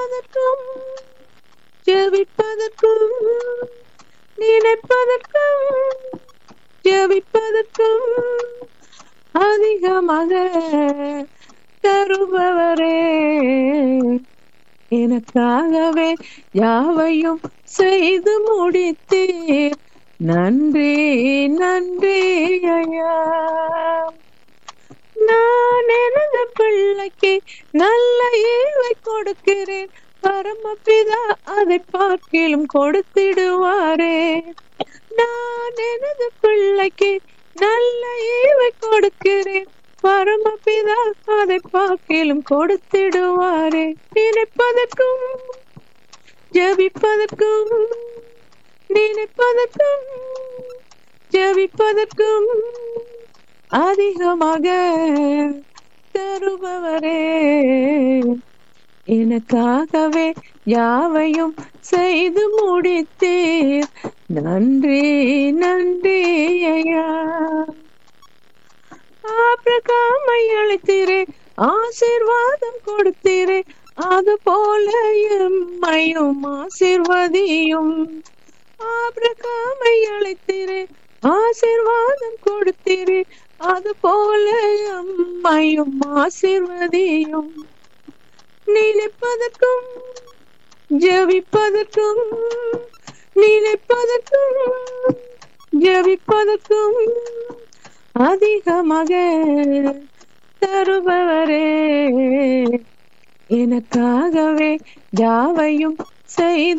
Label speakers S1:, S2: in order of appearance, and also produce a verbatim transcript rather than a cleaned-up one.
S1: நினைப்பதற்கும் ஜெபிப்பதற்கும் நினைப்பதற்கும் ஜெபிப்பதற்கும் அதிகமாக தருபவரே, எனக்காகவே யாவையும் செய்து முடித்தீர். நன்றி நன்றி ஐயா. நான் எனது பிள்ளைக்கு நல்ல ஈவை கொடுக்கிறேன், பரமபிதா அதை பார்க்கிலும் கொடுத்திடுவாரே. நான் எனது பிள்ளைக்கு நல்ல ஈவை கொடுக்கிறேன், பரமபிதா அதை பார்க்கிலும் கொடுத்திடுவாரே. நினைப்பதற்கும் ஜெபிப்பதற்கும் நினைப்பதற்கும் ஜெபிப்பதற்கும் அதிகமாக தருபவரே, எனக்காகவே யாவையும் செய்து முடித்தீர். நன்றி நன்றி ஐயா. ஆபிரகாமை அழைத்தீரே, ஆசீர்வாதம் கொடுத்தீரே, அது போல எம்மையும் ஆசீர்வதியும். ஆபிரகாமை அழைத்தீரே, ஆசீர்வாதம் கொடுத்தீரே, அது போல எம்மையும் ஆசீர்வதியும். நினைப்பதற்கும் ஜெபிப்பதற்கும் நினைப்பதற்கும் ஜெபிப்பதற்கும் அதிகமாக தருபவரே, எனக்காகவே யாவையும் செய்து